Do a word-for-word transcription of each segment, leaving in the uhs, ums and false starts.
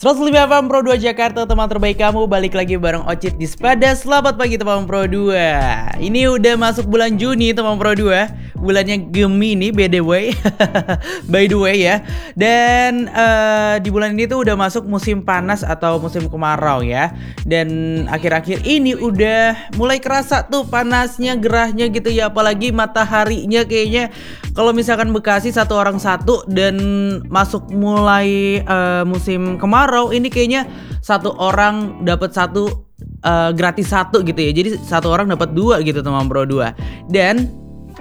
seratus lima F M Pro dua Jakarta, teman terbaik kamu. Balik lagi bareng Ocit di Spada. Selamat pagi teman Pro dua. Ini udah masuk bulan Juni teman Pro dua. Bulannya Gemini by the way. By the way ya. Dan uh, di bulan ini tuh udah masuk musim panas atau musim kemarau ya. Dan akhir-akhir ini udah mulai kerasa tuh panasnya, gerahnya gitu ya. Apalagi mataharinya kayaknya kalau misalkan Bekasi satu orang satu dan masuk mulai uh, musim kemarau, ini kayaknya satu orang dapat satu uh, gratis satu gitu ya. Jadi satu orang dapat dua gitu teman Pro dua. Dan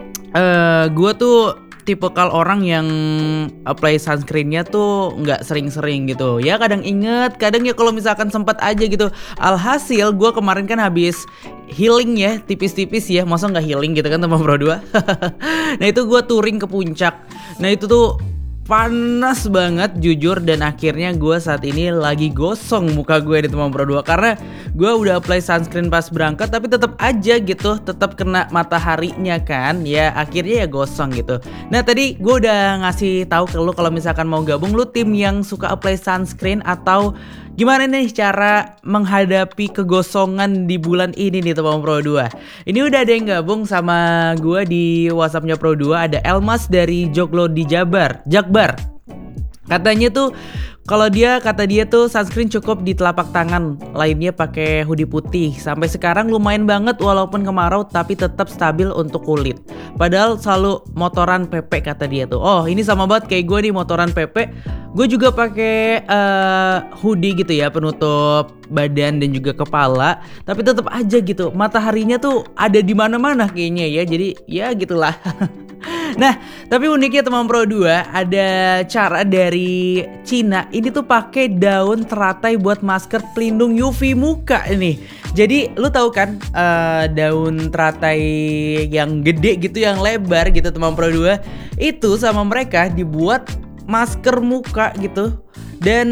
uh, gue tuh tipikal orang yang apply sunscreennya tuh nggak sering-sering gitu ya, kadang inget, kadang ya kalau misalkan sempat aja gitu. Alhasil gue kemarin kan habis healing ya, tipis-tipis ya, masa nggak healing gitu kan teman Pro dua. Nah itu gue touring ke puncak. Nah itu tuh panas banget jujur, dan akhirnya gue saat ini lagi gosong muka gue di teman Pro dua karena gue udah apply sunscreen pas berangkat, tapi tetap aja gitu, tetap kena mataharinya kan ya, akhirnya ya gosong gitu. Nah tadi gue udah ngasih tahu ke lu kalau misalkan mau gabung, lu tim yang suka apply sunscreen atau gimana nih cara menghadapi kegosongan di bulan ini nih teman Pro dua. Ini udah ada yang gabung sama gue di WhatsAppnya Pro dua, ada Elmas dari Joglo di Jabar, Jakbar. Katanya tuh kalau dia kata dia tuh sunscreen cukup di telapak tangan, lainnya pakai hoodie putih. Sampai sekarang lumayan banget walaupun kemarau, tapi tetap stabil untuk kulit. Padahal selalu motoran P P kata dia tuh. Oh ini sama banget kayak gue nih, motoran P P. Gue juga pakai uh, hoodie gitu ya, penutup badan dan juga kepala, tapi tetap aja gitu mataharinya tuh ada di mana-mana kayaknya ya. Jadi ya gitulah. Nah, tapi uniknya teman Pro dua, ada cara dari Cina. Ini tuh pakai daun teratai buat masker pelindung U V muka ini. Jadi lu tahu kan uh, daun teratai yang gede gitu, yang lebar gitu teman Pro dua, itu sama mereka dibuat masker muka gitu. Dan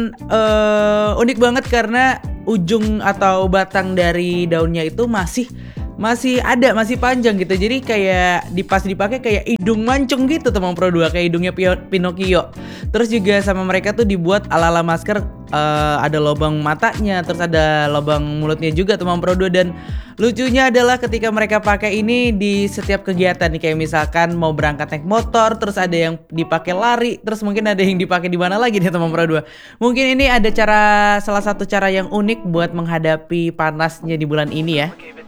uh, unik banget karena ujung atau batang dari daunnya itu masih masih ada, masih panjang gitu. Jadi kayak dipas dipakai kayak hidung mancung gitu teman Pro dua, kayak hidungnya Pinocchio. Terus juga sama mereka tuh dibuat ala-ala masker, uh, ada lubang matanya, terus ada lubang mulutnya juga teman Pro dua. Dan lucunya adalah ketika mereka pakai ini di setiap kegiatan nih, kayak misalkan mau berangkat naik motor, terus ada yang dipakai lari, terus mungkin ada yang dipakai di mana lagi nih teman Pro dua. Mungkin ini ada cara, salah satu cara yang unik buat menghadapi panasnya di bulan ini ya.